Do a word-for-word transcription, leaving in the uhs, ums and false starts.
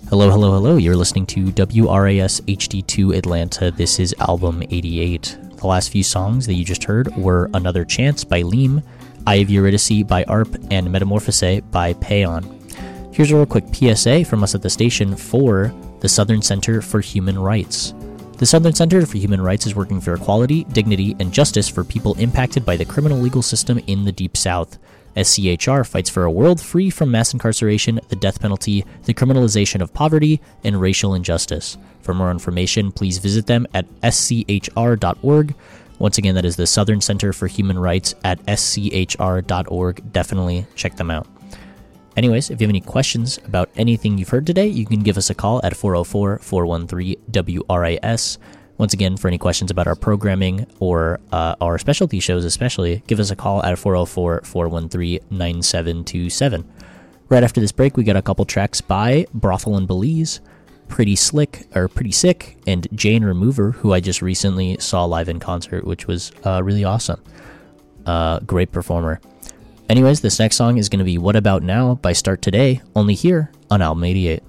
Hello, hello, hello. You're listening to W R A S H D two Atlanta. This is album eighty-eight. The last few songs that you just heard were Another Chance by Liam, Eye of Eurydice by A R P, and Metamorphose by Payon. Here's a real quick P S A from us at the station for the Southern Center for Human Rights. The Southern Center for Human Rights is working for equality, dignity, and justice for people impacted by the criminal legal system in the Deep South. S C H R fights for a world free from mass incarceration, the death penalty, the criminalization of poverty, and racial injustice. For more information, please visit them at S C H R dot org. Once again, that is the Southern Center for Human Rights at S C H R dot org. Definitely check them out. Anyways, if you have any questions about anything you've heard today, you can give us a call at four oh four, four one three, W R A S. Once again, for any questions about our programming or uh, our specialty shows especially, give us a call at four oh four, four one three, nine seven two seven. Right after this break, we got a couple tracks by Brothel and Belize, Pretty Slick, or Pretty Sick, and Jane Remover, who I just recently saw live in concert, which was uh, really awesome. Uh, great performer. Anyways, this next song is going to be What About Now by Start Today, only here on Album eighty-eight.